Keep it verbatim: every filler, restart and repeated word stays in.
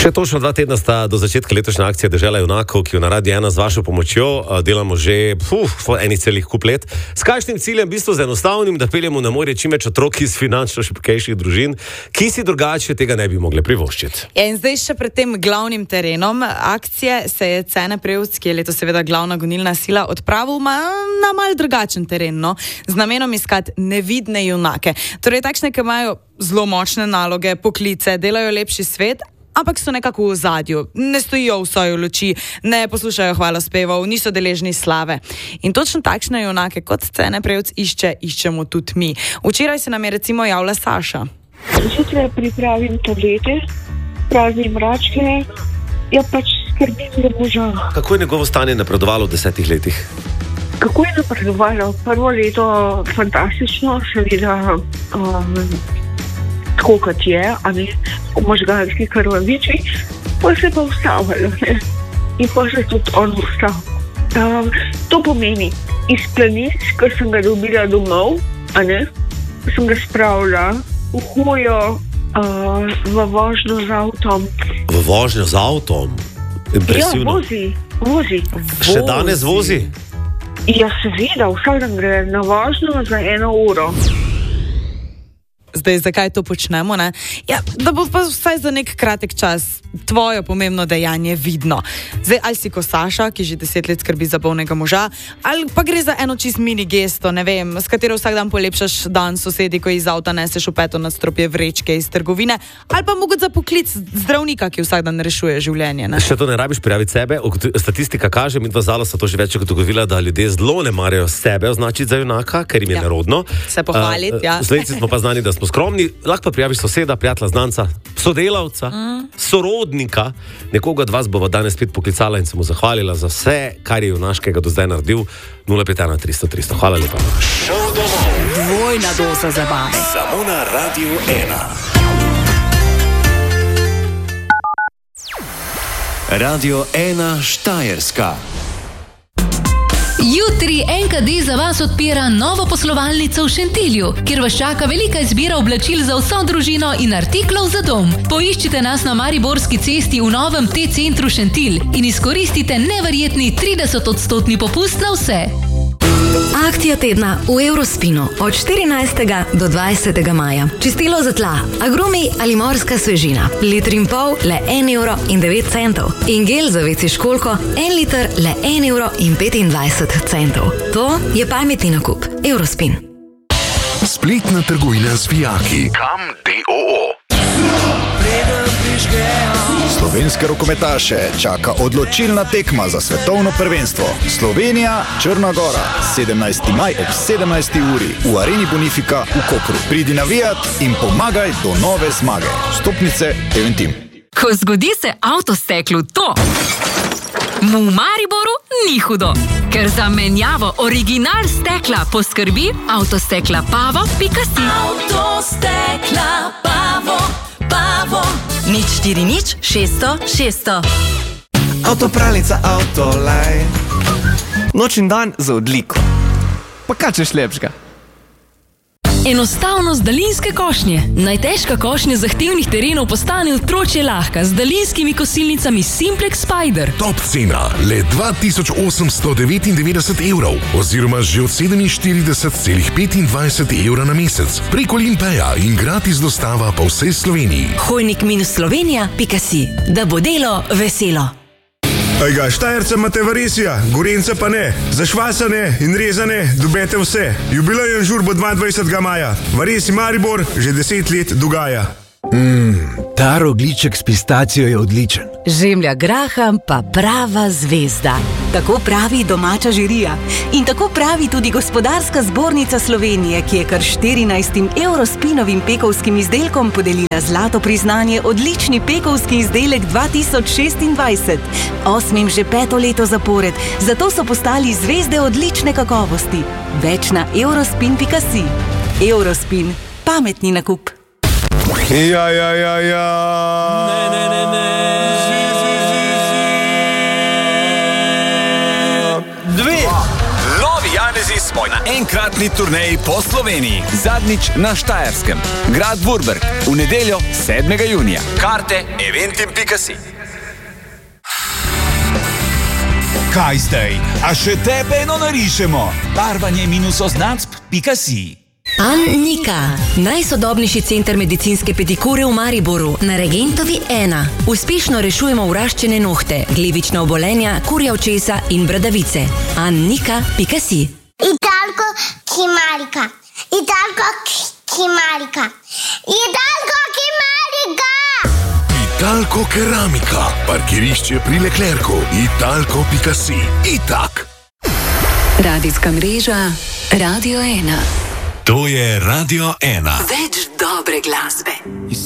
Še točno dva tedna sta do začetka letošnje akcije Dežela junakov, ki jo na Radiu ena z vašo pomočjo delamo že uf, enih celih kup let. S kakšnim ciljem, v bistvu z enostavnim, da peljemo na morje čim več otrok iz finančno šibkejših družin, ki si drugače tega ne bi mogli privoščiti. Ja, in zdaj še pred tem glavnim terenom akcije se je Cene Prevc, ki je letos seveda glavna gonilna sila, odpravil ma, na mal drugačen teren, no, z namenom iskati nevidne junake. Torej takšne, ki imajo zelo močne naloge, poklice, delajo lepši svet, ampak so nekako v ozadju, ne stojijo v soju luči, ne poslušajo hvalospevov, niso deležni slave. In točno takšne junake, kot Cene Prevc išče, iščemo tudi mi. Včeraj se nam je recimo javila Saša. Zjutraj pripravim tablete, praznim račke, ja pač skrbim za moža. Kako je njegovo stanje napredovalo v desetih letih? Kako je napredovalo? Prvo leto fantastično, seveda um, tako kot je, a ne, možganski krvaviči, pa se pa ustavilo, ne, in pa se tudi on ustav. Um, to pomeni, iz planic, ko sem ga dobila domov, a ne, sem ga spravila v hojo, uh, v vožnjo z avtom. V vožnjo z avtom? Impresivno. Ja, vozi, vozi. Še danes vozi? Ja, seveda, vsak dan gre na vožnjo za eno uro. Zdaj, zakaj to počnemo, ne? Ja, da bo pa vsaj za nek kratek čas tvoje pomembno dejanje vidno. Zdaj, ali si ko Saša, ki že deset let skrbi za bolnega moža, ali pa gre za eno čist mini gesto, ne vem, s katero vsak dan polepšaš dan sosedi, ko iz avta neseš v peto nadstropje vrečke iz trgovine, ali pa mogoče za poklic zdravnika, ki vsak dan rešuje življenje, ne? Še to ne rabiš prijaviti sebe. Statistika kaže, mi dva zalo sta to že več kot ugotovila, da ljudje zelo ne marajo sebe označiti za junaka, ker jim je ja. nerodno. Se pohvaliti, uh, ja. Slovenci smo pa znani, da smo skromni, lahko pa prijaviš soseda, prijatelja, znanca, sodelavca, mm. sorodnika, nekoga od vas bova danes spet poklicala in se mu zahvalila za vse, kar je junaškega do zdaj naredil. nula pet ena tristo tristo. Hvala lepa. Šov domov. Dvojna doza zabave. Samo na Radiu ena. Radio ena Štajerska. Jutri N K D za vas odpira novo poslovalnico v Šentilju, kjer vas čaka velika izbira oblačil za vso družino in artiklov za dom. Poiščite nas na Mariborski cesti v novem T-centru Šentilj in izkoristite neverjetni trideset odstotni popust na vse. Akcija tedna v Eurospinu od štirinajstega do dvajsetega maja. Čistilo za tla, agrumi ali morska svežina. Litr in pol, le en evro in devet centov. In gel za veci školko, en liter, le en evro in petindvajset centov. To je pametni nakup. Eurospin. Spletna trgovina z vijaki. Kam D O O. Slovenske rokometaše čaka odločilna tekma za svetovno prvenstvo. Slovenija, Črna Gora, sedemnajsti maj ob sedemnajsti uri v Areni Bonifika v Kopru. Pridi navijat in pomagaj do nove zmage. Stopnice Eventim. Ko zgodi se avtosteklu to, mu v Mariboru ni hudo, ker za menjavo original stekla poskrbi Avtostekla Pavo pika si. Avtostekla Pavo, Pavo. Nič štiri nič šeststo šeststo. Avtopralnica Autolaj. Noč in dan za odliko. Pa kaj češ lepšega? Enostavnost daljinske košnje. Najtežka košnja zahtevnih terenov postane otročje lahka z daljinskimi kosilnicami Simplex Spider. Top cena, le dva tisoč osemsto devetindevetdeset evrov oziroma že od sedeminštirideset celih petindvajset evra na mesec. Preko Limpeja in gratis dostava po vsej Sloveniji. Hojnik minus Slovenija pika si, da bo delo veselo. Ejga, Štajerca imate varesija, Gorenca pa ne. Zašvasane in rezane dobete vse. Jubilejen žur bo dvaindvajsetega maja. Varesi Maribor že deset let dogaja. Mmm, ta rogljiček s pistacijo je odličen. Žemlja graham pa prava zvezda. Tako pravi domača žirija. In tako pravi tudi Gospodarska zbornica Slovenije, ki je kar štirinajstim Eurospinovim pekovskim izdelkom podelila zlato priznanje odlični pekovski izdelek dva tisoč šestindvajset. Osmim že peto leto zapored, zato so postali zvezde odlične kakovosti. Več na eurospin pika si. Eurospin, pametni nakup. Ja, ja, ja, ja. Ne, ne, ne, ne. Zi, zi, zi, zi. Dve. Novi Janezi smo na enkratni turneji po Sloveniji. Zadnjič na Štajerskem. Grad Vurberg. V nedeljo sedmega junija. Karte eventim pika si. Kaj zdaj? A še tebe eno narišemo? Barvanje minus oznacb pika si. Annika, najsodobnejši center medicinske pedikure v Mariboru, na Regentovi ena. Uspešno rešujemo vraščene nohte, glivična obolenja, kurja očesa in bradavice. Annika pika si. Italko Kimarika. Italko Kimarika. Italko Kimarika. Italko keramika. Parkirišče pri Leclercu. Italko pika si. Itak. Radijska mreža Radio ena. To je Radio ena. Več dobre glasbe.